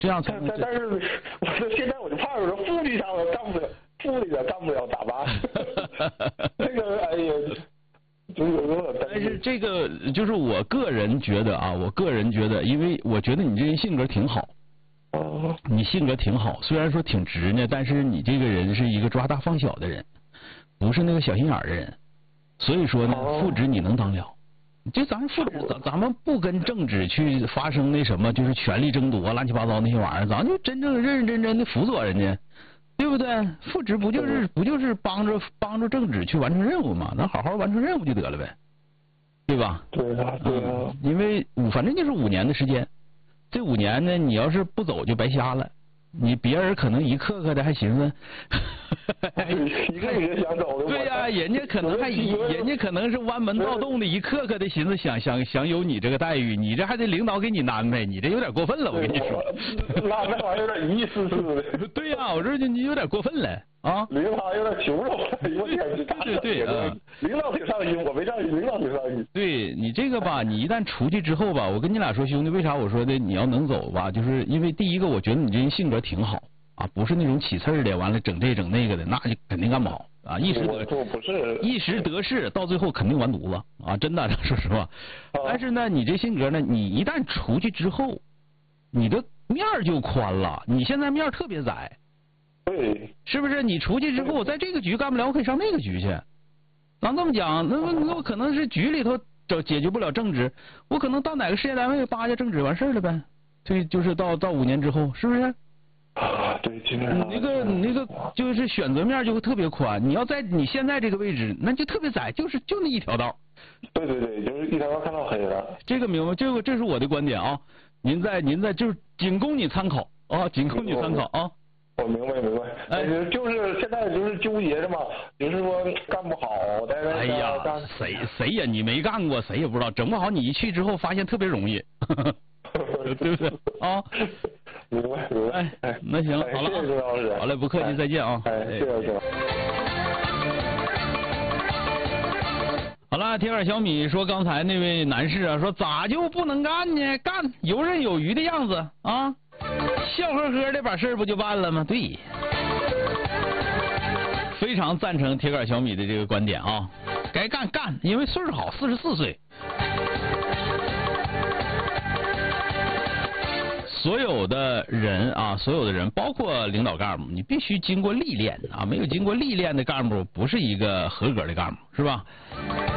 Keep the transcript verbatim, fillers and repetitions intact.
这样才能。 但但是我说现在我就怕我说副局长我干不了，副里边干不了咋办？那个哎呀。 但是这个就是我个人觉得啊，我个人觉得，因为我觉得你这人性格挺好， 哦， 你性格挺好，虽然说挺直呢，但是你这个人是一个抓大放小的人，不是那个小心眼的人，所以说呢，副职你能当了。就咱副职，咱咱们不跟政治去发生那什么，就是权力争夺、乱七八糟那些玩意儿，咱就真正认认真真的辅佐人家。对不对？副职不就是不就是帮着帮助政治去完成任务嘛？咱好好完成任务就得了呗，对吧？ 对啊，对啊。 嗯、因为五反正就是五年的时间，这五年呢，你要是不走就白瞎了。你别人可能一刻刻的还寻思， 一个一个想走的。 对呀、啊，人家可能还人家可能是弯门盗洞的，一刻刻的寻思想想想有你这个待遇，你这还得领导给你安排，你这有点过分了，我跟你说。 那那玩意儿有点意思似的。 对呀、啊，我说你有点过分了啊！ 领导有点穷了，我天， 对对对， 啊，领导挺上心，我没上心，领导挺上心。 对你这个吧，你一旦出去之后吧，我跟你俩说，兄弟，为啥我说的你要能走吧？就是因为第一个，我觉得你这人性格挺好啊，不是那种起刺儿的，完了整这整那个的，那就肯定干不好啊。一时得不是一时得势，到最后肯定完犊子啊！真的，说实话。但是呢，你这性格呢，你一旦出去之后，你的面儿就宽了。你现在面儿特别窄。 对， 是不是？你出去之后，我在这个局干不了，我可以上那个局去。咱这么讲，那那我可能是局里头找解决不了政治，我可能到哪个事业单位扒下政治完事儿了呗。对，就是到到五年之后，是不是？ 啊，对，基本上。 你那个你那个就是选择面就会特别宽。你要在你现在这个位置，那就特别窄，就是就那一条道。 对对对，就是一条道看到黑了。 这个明白，这个这是我的观点啊。您在您在就是仅供你参考啊，仅供你参考啊。 我明白明白，哎，就是现在就是纠结着嘛，就是说干不好，但是哎呀，谁谁呀？你没干过，谁也不知道。整不好你一去之后，发现特别容易，对不对啊？ 明白明白。 哎哎，那行了，好了啊， 谢谢周老师， 好嘞，不客气，再见啊。 哎，谢谢周老师。 好了，铁杆小米说刚才那位男士啊，说咋就不能干呢？干，游刃有余的样子啊。笑呵呵的把事儿不就办了吗？对，非常赞成铁杆小米的这个观点啊，该干干，因为岁数好，四十四岁。所有的人啊，所有的人，包括领导干部，你必须经过历练啊，没有经过历练的干部，不是一个合格的干部，是吧？